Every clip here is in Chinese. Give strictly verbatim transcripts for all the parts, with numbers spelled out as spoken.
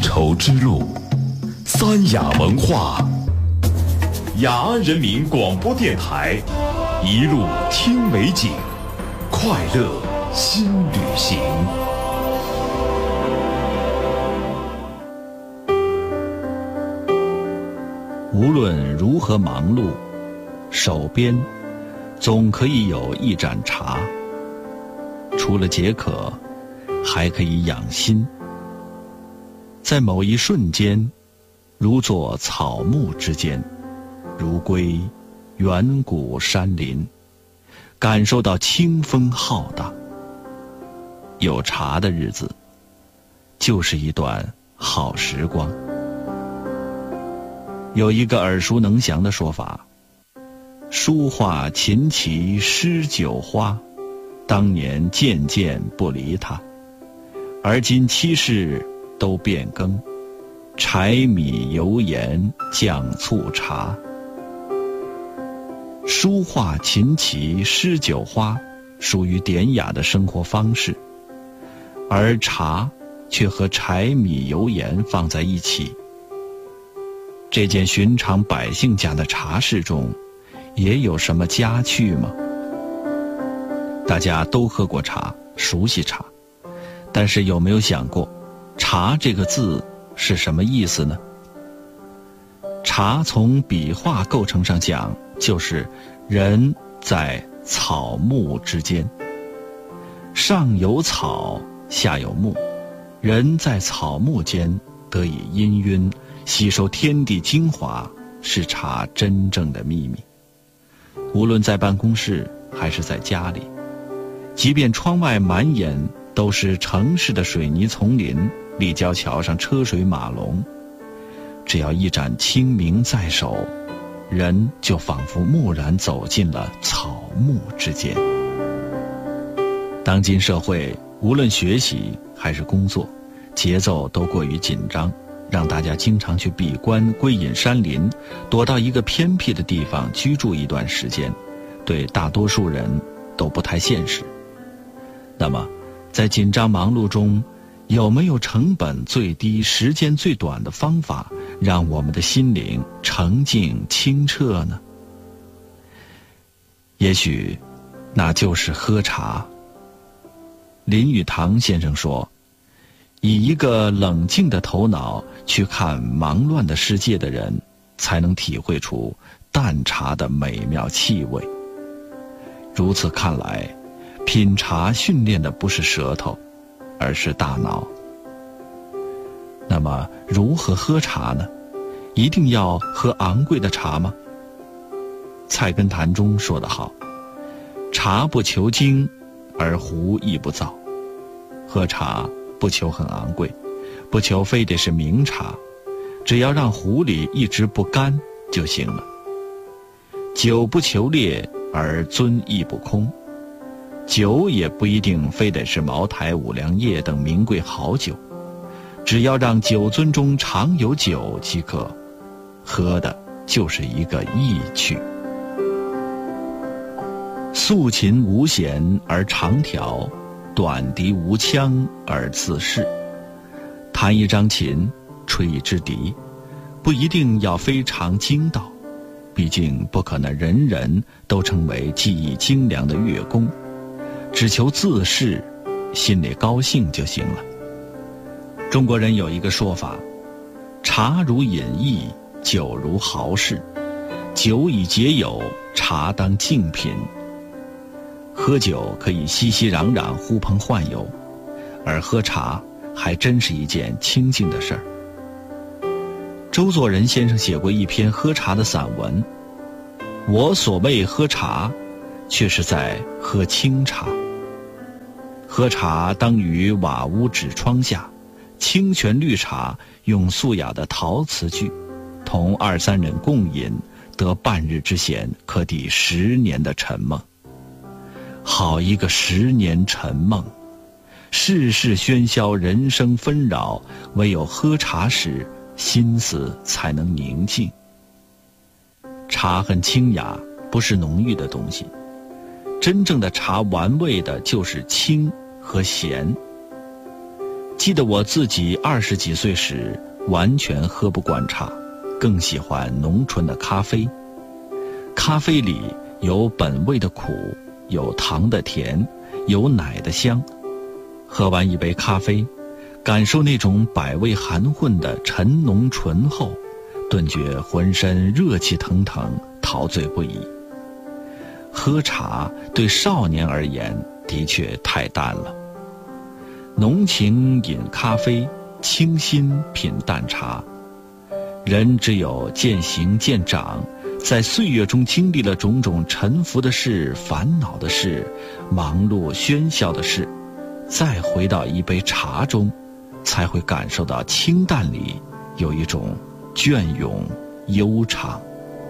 绸之路，三雅文化，雅安人民广播电台，一路听美景，快乐新旅行。 无论如何忙碌，手边总可以有一盏茶，除了解渴，还可以养心。在某一瞬间，如坐草木之间，如归远古山林，感受到清风浩荡。有茶的日子，就是一段好时光。有一个耳熟能详的说法：书画琴棋诗酒花，当年件件不离它，而今七事都变更，柴米油盐酱醋茶。书画琴棋诗酒花属于典雅的生活方式，而茶却和柴米油盐放在一起。这件寻常百姓家的茶室中，也有什么佳趣吗？大家都喝过茶，熟悉茶，但是有没有想过，茶这个字是什么意思呢？茶从笔画构成上讲，就是人在草木之间，上有草，下有木，人在草木间得以氤氲，吸收天地精华，是茶真正的秘密。无论在办公室还是在家里，即便窗外满眼都是城市的水泥丛林，立交桥上车水马龙，只要一盏清明在手，人就仿佛蓦然走进了草木之间。当今社会，无论学习还是工作，节奏都过于紧张，让大家经常去闭关归隐山林，躲到一个偏僻的地方居住一段时间，对大多数人都不太现实。那么在紧张忙碌中，有没有成本最低时间最短的方法，让我们的心灵澄净清澈呢？也许那就是喝茶。林语堂先生说，以一个冷静的头脑去看忙乱的世界的人，才能体会出淡茶的美妙气味。如此看来，品茶训练的不是舌头，而是大脑。那么如何喝茶呢？一定要喝昂贵的茶吗？菜根谭中说得好，茶不求精，而壶亦不造。喝茶不求很昂贵，不求非得是名茶，只要让壶里一直不干就行了。酒不求烈，而樽亦不空。酒也不一定非得是茅台、五粮液等名贵好酒，只要让酒樽中常有酒即可，喝的就是一个意趣。素琴无弦而长调，短笛无腔而自适。弹一张琴，吹一支笛，不一定要非常精到，毕竟不可能人人都成为技艺精良的乐工，只求自适，心里高兴就行了。中国人有一个说法，茶如饮逸，酒如豪士，酒以解友，茶当静品。喝酒可以熙熙攘攘，呼朋唤友，而喝茶还真是一件清静的事儿。周作人先生写过一篇喝茶的散文，我所谓喝茶，却是在喝清茶。喝茶当于瓦屋纸窗下，清泉绿茶用素雅的陶瓷具，同二三人共饮，得半日之闲，可抵十年的沉梦。好一个十年沉梦，世事喧嚣，人生纷扰，唯有喝茶时，心思才能宁静。茶很清雅，不是浓郁的东西，真正的茶玩味的就是清和咸。 记得我自己二十几岁时，完全喝不惯茶，更喜欢浓醇的咖啡。咖啡里有本味的苦，有糖的甜，有奶的香。喝完一杯咖啡，感受那种百味含混的陈浓醇厚，顿觉浑身热气腾腾，陶醉不已。喝茶对少年而言的确太淡了。浓情饮咖啡，清心品淡茶。人只有渐行渐长，在岁月中经历了种种沉浮的事、烦恼的事、忙碌喧嚣的事，再回到一杯茶中，才会感受到清淡里有一种隽永悠长。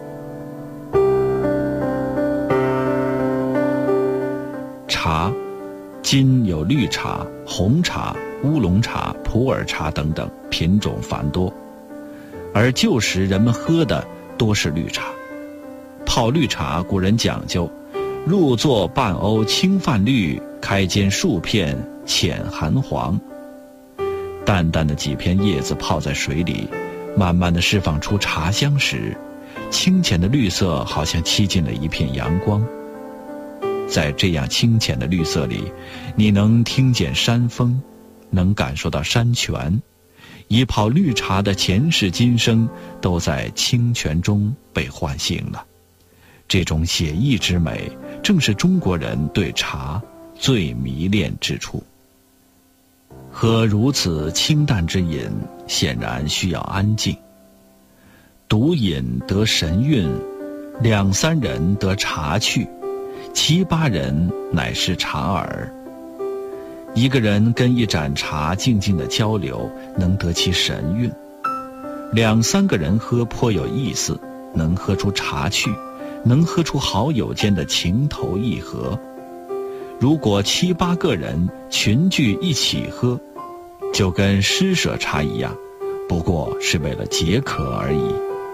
茶，今有绿茶、红茶、乌龙茶、普洱茶等等，品种繁多。而旧时人们喝的多是绿茶。泡绿茶，古人讲究入座半瓯清泛绿，开间数片浅含黄。淡淡的几片叶子泡在水里，慢慢地释放出茶香时，清浅的绿色好像栖进了一片阳光。在这样清浅的绿色里，你能听见山风，能感受到山泉，一泡绿茶的前世今生都在清泉中被唤醒了。这种写意之美，正是中国人对茶最迷恋之处。喝如此清淡之饮，显然需要安静。独饮得神韵，两三人得茶趣，七八人乃是茶耳。一个人跟一盏茶静静的交流，能得其神韵；两三个人喝颇有意思，能喝出茶趣，能喝出好友间的情投意合。如果七八个人群聚一起喝，就跟施舍茶一样，不过是为了解渴而已。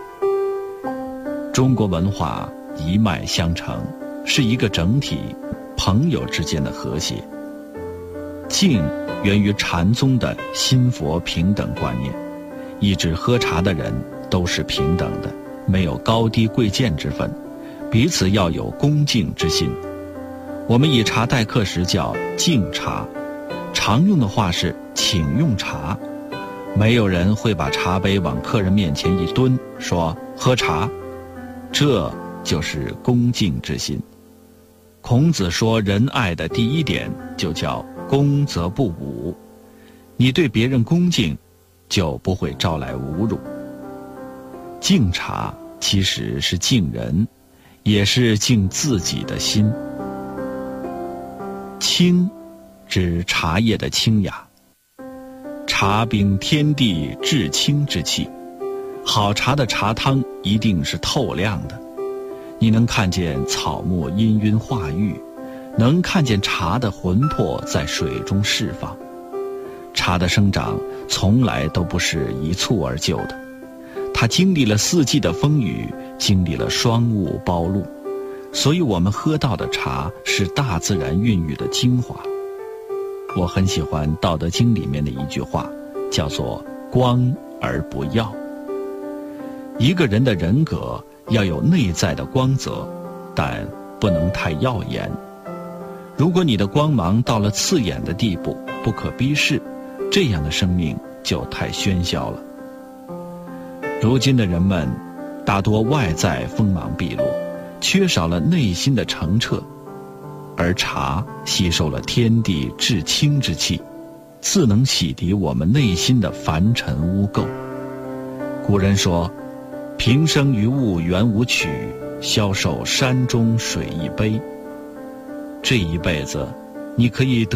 中国文化一脉相承，是一个整体，朋友之间的和谐。敬源于禅宗的心佛平等观念，一直喝茶的人都是平等的，没有高低贵贱之分，彼此要有恭敬之心。我们以茶待客时叫敬茶，常用的话是请用茶。没有人会把茶杯往客人面前一蹲，说喝茶，这就是恭敬之心。孔子说仁爱的第一点就叫恭则不侮，你对别人恭敬，就不会招来侮辱。敬茶其实是敬人，也是敬自己的心。清，指茶叶的清雅。茶秉天地至清之气，好茶的茶汤一定是透亮的，你能看见草木氤氲化育，能看见茶的魂魄在水中释放。茶的生长从来都不是一蹴而就的，它经历了四季的风雨，经历了霜雾暴露，所以我们喝到的茶是大自然孕育的精华。我很喜欢《道德经》里面的一句话，叫做光而不耀。一个人的人格要有内在的光泽，但不能太耀眼。如果你的光芒到了刺眼的地步，不可逼视，这样的生命就太喧嚣了。如今的人们大多外在锋芒毕露，缺少了内心的澄澈，而茶吸收了天地至清之气，自能洗涤我们内心的凡尘污垢。古人说，平生于物原无曲，消受山中水一杯。这一辈子，你可以得